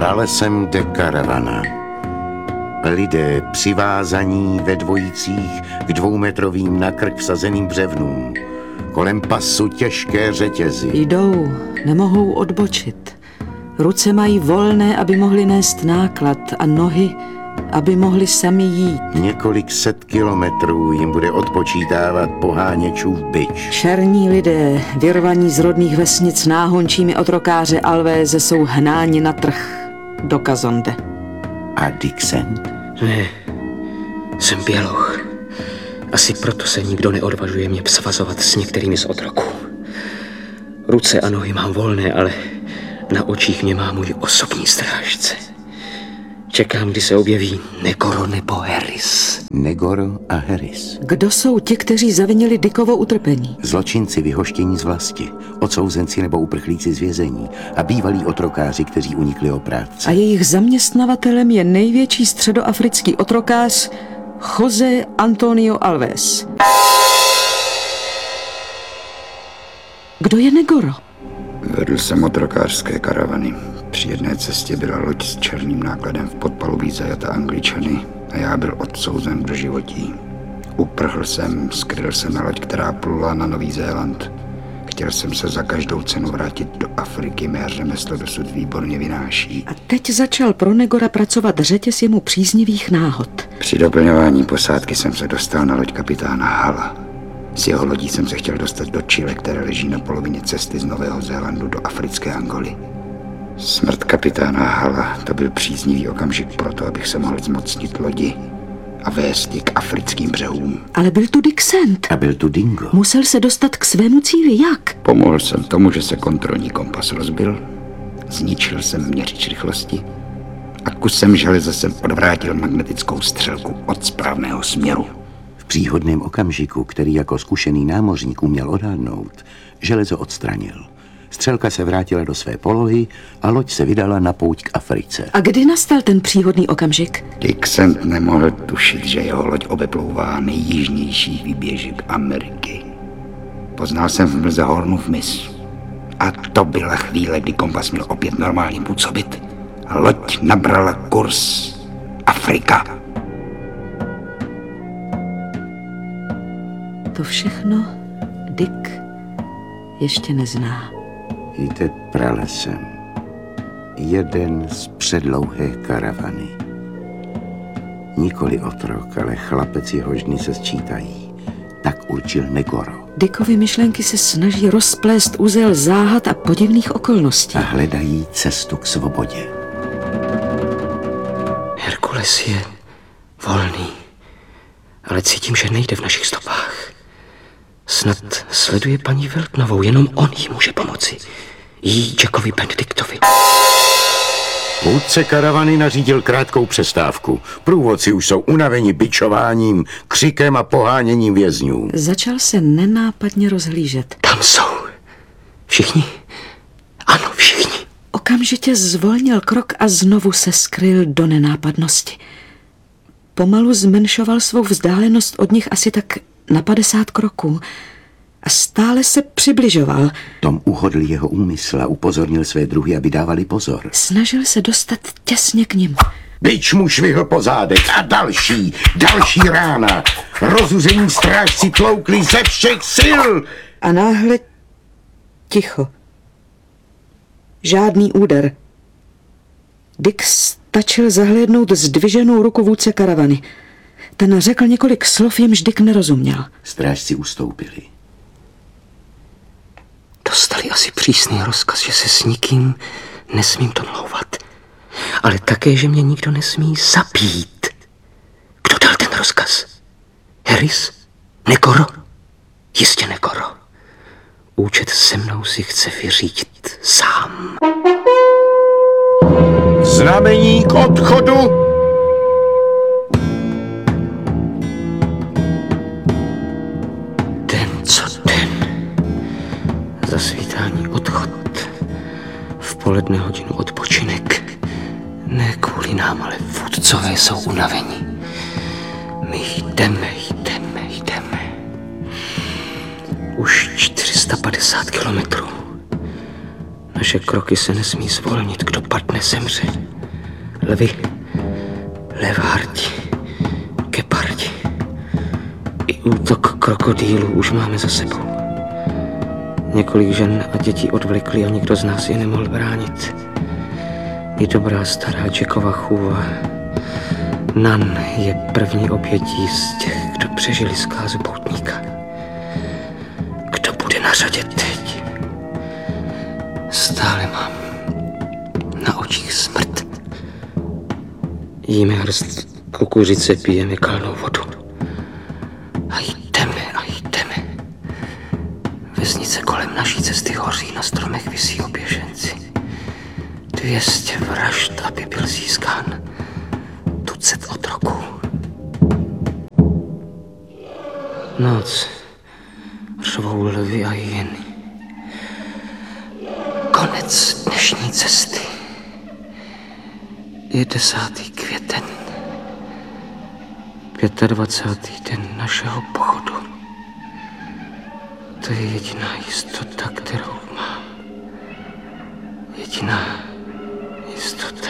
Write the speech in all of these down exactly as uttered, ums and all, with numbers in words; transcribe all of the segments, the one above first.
Pralesem de Caravana. Lidé přivázaní ve dvojicích k dvoumetrovým na krk vsazeným břevnům. Kolem pasu těžké řetězy. Jdou, nemohou odbočit. Ruce mají volné, aby mohli nést náklad, a nohy, aby mohli sami jít. Několik set kilometrů jim bude odpočítávat poháněčův bič. Černí lidé, vyrvaní z rodných vesnic náhončími otrokáře Alvéze, jsou hnáni na trh do Kazonde. A Dixent? Ne, jsem běloch. Asi proto se nikdo neodvažuje mě svazovat s některými z otroků. Ruce a nohy mám volné, ale na očích mě má můj osobní strážce. Čekám, kdy se objeví Negoro nebo Harris. Negoro a Harris. Kdo jsou ti, kteří zavinili Dickovo utrpení? Zločinci vyhoštění z vlasti, odsouzenci nebo uprchlíci z vězení a bývalí otrokáři, kteří unikli o práci. A jejich zaměstnavatelem je největší středoafrický otrokář José Antonio Alves. Kdo je Negoro? Vedl jsem otrokářské karavany. Při jedné cestě byla loď s černým nákladem v podpalubí zajata Angličany a já byl odsouzen do životí. Uprchl jsem, skryl se na loď, která plula na Nový Zéland. Chtěl jsem se za každou cenu vrátit do Afriky, mé řemeslo dosud výborně vynáší. A teď začal pro Negora pracovat řetěz jemu příznivých náhod. Při doplňování posádky jsem se dostal na loď kapitána Hala. S jeho lodí jsem se chtěl dostat do Chile, které leží na polovině cesty z Nového Zélandu do africké Angoly. Smrt kapitána Hala, to byl příznivý okamžik pro to, abych se mohl zmocnit lodi a vést ji k africkým břehům. Ale byl tu Dixent. A byl tu Dingo. Musel se dostat k svému cíli. Jak? Pomohl jsem tomu, že se kontrolní kompas rozbil, zničil jsem měřič rychlosti a kusem železa jsem odvrátil magnetickou střelku od správného směru. V příhodném okamžiku, který jako zkušený námořník uměl odhadnout, železo odstranil. Střelka se vrátila do své polohy a loď se vydala na pouť k Africe. A kdy nastal ten příhodný okamžik? Dixent nemohl tušit, že jeho loď obeplouvá nejjižnější výběžek Ameriky. Poznal jsem v mlze Hornův mys. A to byla chvíle, kdy kompas měl opět normálně působit. Loď nabrala kurz Afrika. To všechno Dick ještě nezná. Jde pralesem. Jeden z předlouhé karavany. Nikoli otrok, ale chlapec, jehož dny se sčítají. Tak určil Negoro. Dickovy myšlenky se snaží rozplést uzel záhad a podivných okolností. A hledají cestu k svobodě. Herkules je volný, ale cítím, že nejde v našich stopách. Snad sleduje paní Weltnovou, jenom on jí může pomoci. Jí Jackovi Benediktovi. Vůdce karavany nařídil krátkou přestávku. Průvodci už jsou unaveni bičováním, křikem a poháněním vězňů. Začal se nenápadně rozhlížet. Tam jsou. Všichni? Ano, všichni. Okamžitě zvolnil krok a znovu se skryl do nenápadnosti. Pomalu zmenšoval svou vzdálenost od nich asi tak na padesát kroků a stále se přibližoval. Tom uhodl jeho úmysl a upozornil své druhy, aby dávali pozor. Snažil se dostat těsně k nim. Bič mu švihl po zádech a další, další rána. Rozuzení strážci tloukli ze všech sil. A náhle ticho. Žádný úder. Dick stačil zahlédnout zdviženou ruku vůdce karavany. Ten řekl několik slov, jimž Dick nerozuměl. Strážci ustoupili. Dostali asi přísný rozkaz, že se s nikým nesmím domlouvat. Ale také, že mě nikdo nesmí zabít. Kdo dal ten rozkaz? Harris? Negoro? Jistě Negoro. Účet se mnou si chce vyřídit sám. Znamení k odchodu! Zasvítání odchod, v poledne hodinu odpočinek. Ne kvůli nám, ale vůdcové jsou unavení. My jdeme, jdeme, jdeme. Už čtyři sta padesát kilometrů. Naše kroky se nesmí zvolnit, kdo padne, zemře. Lvy, levardi, gepardi. I útok krokodýlů už máme za sebou. Několik žen a dětí odvlekli a nikdo z nás je nemohl bránit. I dobrá stará Jackova chůva Nan je první obětí z těch, kdo přežili zkázu poutníka. Kdo bude na řadě teď? Stále mám na očích smrt. Jíme hrst kukuřice, pijeme kalnou vodu. A jdeme, a jdeme. Vesnice kolem naší cesty hoří, na stromech visí oběženci. Dvěstě vražd, aby byl získán tucet otroků. Noc, řvou lvy a hyeny. Konec dnešní cesty. Je desátý květen. Pětadvacátý den našeho pochodu. To je jediná jistota, kterou mám. Jediná jistota.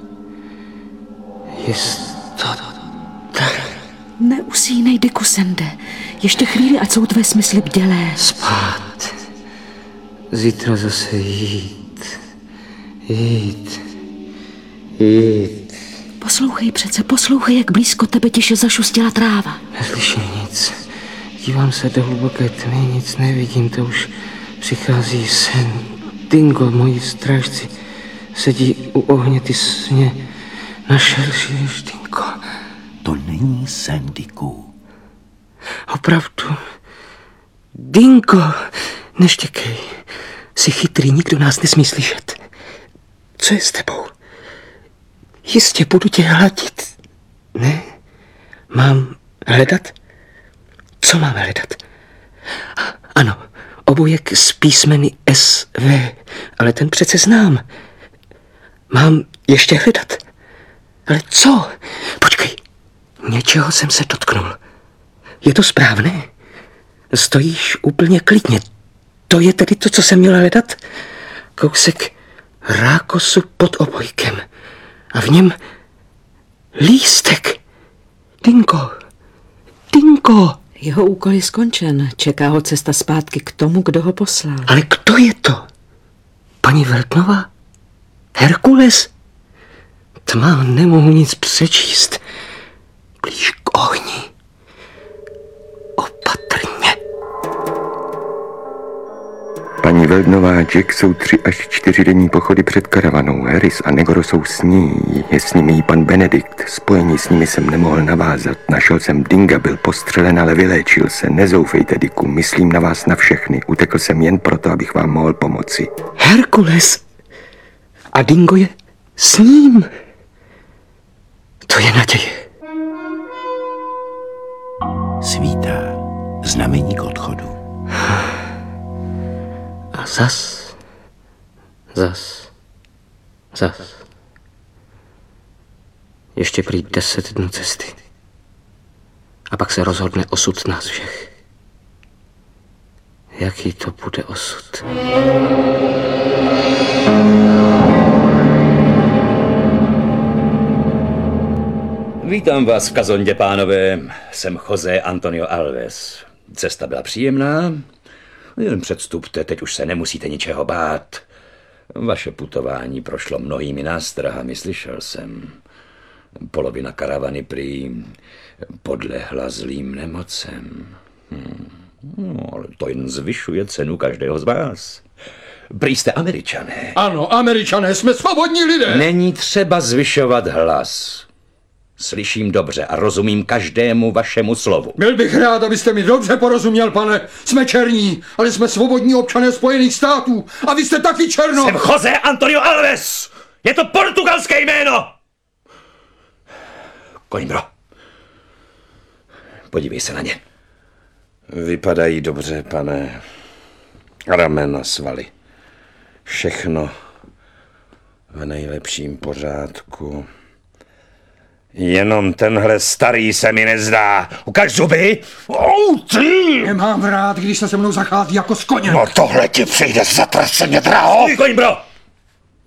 Jistota. Neusínej, Dikusende. Ještě chvíli, ať jsou tvé smysly bdělé. Spát. Zítra zase jít. Jít. Jít. Poslouchej přece, poslouchej, jak blízko tebe tiše zašustila tráva. Neslyším nic. Dívám se do hluboké tmy, nic nevidím, to už přichází sen. Dingo, moji strážci, sedí u ohně, ty jsi mě našel, žiješ, Dingo. To není sen, Diku. Opravdu. Dingo, neštěkej. Jsi chytrý, nikdo nás nesmí slyšet. Co je s tebou? Jistě budu tě hladit. Ne? Mám hledat? Co mám hledat? Ano, obojek s písmeny S V, ale ten přece znám. Mám ještě hledat? Ale co? Počkej, něčeho jsem se dotknul. Je to správné? Stojíš úplně klidně. To je tedy to, co jsem měl hledat? Kousek rákosu pod obojkem. A v něm lístek. Dingo. Dingo. Jeho úkol je skončen. Čeká ho cesta zpátky k tomu, kdo ho poslal. Ale kdo je to? Paní Veltnová? Herkules? Tma, nemohu nic přečíst. Blíž k ohni. Opatrně. Paní Veldnová, Jack jsou tři až čtyři denní pochody před karavanou. Harris a Negoro jsou s ní. Je s nimi i pan Benedikt. Spojení s nimi jsem nemohl navázat. Našel jsem Dinga, byl postřelen, ale vyléčil se. Nezoufejte, Diku, myslím na vás na všechny. Utekl jsem jen proto, abych vám mohl pomoci. Herkules. A Dingo je s ním. To je naděje. Svítá. Znamení k odchodu. A zas, zas, zas. Ještě prý deset dnů cesty. A pak se rozhodne osud nás všech. Jaký to bude osud? Vítám vás v Kazondě, pánové. Jsem José Antonio Alves. Cesta byla příjemná. Jen předstupte, teď už se nemusíte ničeho bát. Vaše putování prošlo mnohými nástrahami, slyšel jsem. Polovina karavany prý podlehla zlým nemocem. Hm. No, ale to jen zvyšuje cenu každého z vás. Prý jste Američané. Ano, Američané, jsme svobodní lidé. Není třeba zvyšovat hlas. Slyším dobře a rozumím každému vašemu slovu. Byl bych rád, abyste mi dobře porozuměl, pane. Jsme černí, ale jsme svobodní občané Spojených států. A vy jste taky černo. Jsem José Antonio Alves. Je to portugalské jméno. Coimbro. Podívej se na ně. Vypadají dobře, pane. Ramena, svaly. Všechno v nejlepším pořádku. Jenom tenhle starý se mi nezdá. Ukaž zuby. Oh, ty! Nemám rád, když se se mnou zachází jako s koněm. No tohle ti přijde zatraceně draho. Coimbro!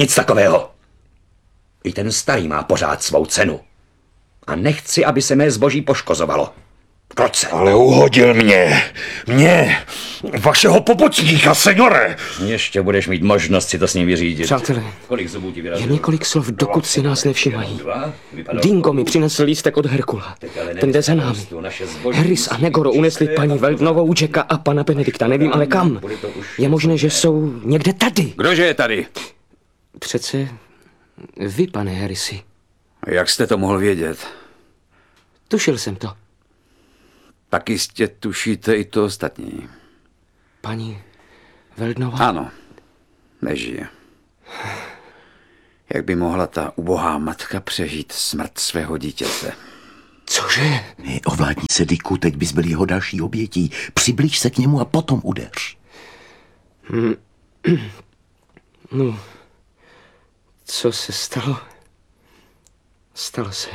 Nic takového. I ten starý má pořád svou cenu. A nechci, aby se mé zboží poškozovalo. Kroce. Ale uhodil mě. Mě. Vašeho pomocníka, senore. Ještě budeš mít možnost si to s ním vyřídit. Přátelé, Kolik zubů ti vyrazilo? jen několik slov, dokud si nás nevšimají. Dingo mi přinesl lístek od Herkula. Ten jde za námi. Harris a Negoro unesli paní Veldnovou, Jacka a pana Benedikta. Nevím ale kam. Je možné, že jsou někde tady. Kdože je tady? Přece vy, pane Harrisi. Jak jste to mohl vědět? Tušil jsem to. Tak jistě tušíte i to ostatní. Paní Veldnová? Ano, nežije. Jak by mohla ta ubohá matka přežít smrt svého dítěte? Cože? Ne, ovládni se, Dicku, teď bys byl jeho další obětí. Přiblíž se k němu a potom udeř. Hmm. No, co se stalo? Stalo se.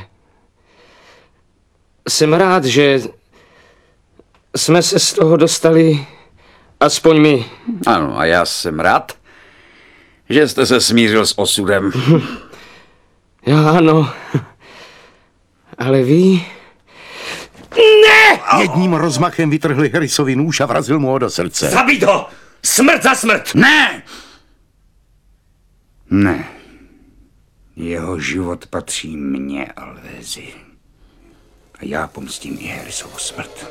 Jsem rád, že jsme se z toho dostali, aspoň my. Ano, a já jsem rád, že jste se smířil s osudem. Já ano, ale vy... Jedním rozmachem vytrhli Harrisovi nůž a vrazil mu ho do srdce. Zabít ho! Smrt za smrt! Ne! Ne. Jeho život patří mně, Alvézi. A já pomstím i Harrisovu smrt.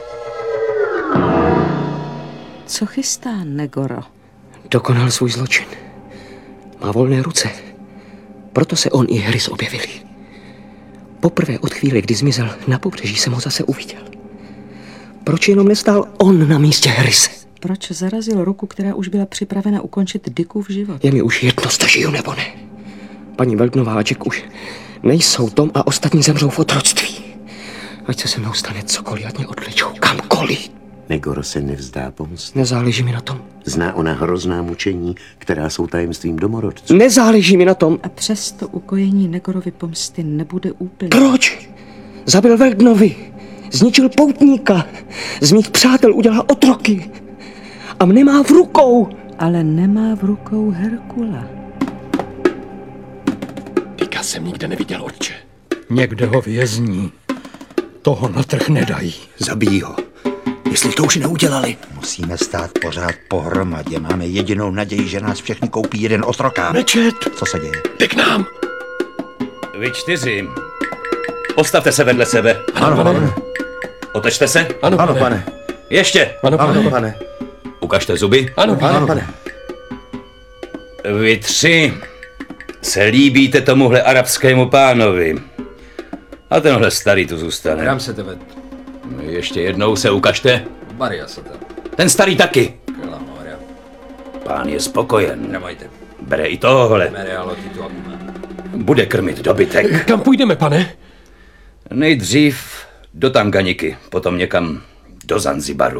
Co chystá Negoro? Dokonal svůj zločin. Má volné ruce. Proto se on i Harris objevili. Poprvé od chvíle, kdy zmizel na pobřeží, jsem ho zase uviděl. Proč jenom nestál on na místě Harrise? Proč zarazil ruku, která už byla připravena ukončit Dickův život? Je mi už jedno, zda žiju nebo ne. Paní Veldnová a Jack už nejsou Tom a ostatní zemřou v otroctví. Ať se se mnou stane cokoliv, ať mě odvlečou kamkoliv. Negoro se nevzdá pomsty. Nezáleží mi na tom. Zná ona hrozná mučení, která jsou tajemstvím domorodců. Nezáleží mi na tom. A přesto ukojení Negorovy pomsty nebude úplně. Proč? Zabil Veldnovi, zničil poutníka, z mých přátel udělal otroky a mne má v rukou. Ale nemá v rukou Herkula. Dicka jsem nikde neviděl, otče. Někde ho vězní. Toho na trh nedají. Zabijí ho. Jestli to už neudělali. Musíme stát pořád pohromadě. Máme jedinou naději, že nás všechny koupí jeden otrokář. Nečet! Co se děje? Jde k nám! Vy čtyři. Postavte se vedle sebe. Ano, pane. Otočte se. Ano, pane. pane. Ještě. Ano, pane. Ano, pane. Ukažte zuby. Ano, pane. Ano, pane. Vy tři se líbíte tomuhle arabskému pánovi. A tenhle starý tu zůstane. Dám se tebe. Ještě jednou se ukažte. Maria se tebe. Ten starý taky. Kela Maria. Pán je spokojen. Nemajte. Bere i tohle. Maria loti tu akme. Bude krmit dobytek. Kam půjdeme, pane? Nejdřív do Tanganiky, potom někam do Zanzibaru.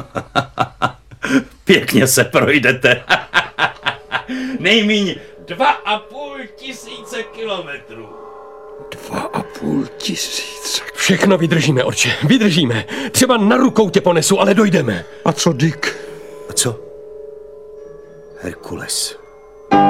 Pěkně se projdete. Nejmíň dva a půl tisíce kilometrů. Dva a půl tisíce. Všechno vydržíme, otče, vydržíme. Třeba na rukou tě ponesu, ale dojdeme. A co Dick? A co? Herkules.